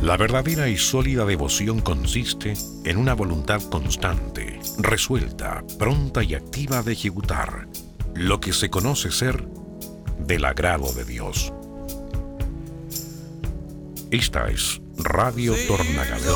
La verdadera y sólida devoción consiste en una voluntad constante, resuelta, pronta y activa de ejecutar lo que se conoce ser del agrado de Dios. Esta es Radio Tornagadero.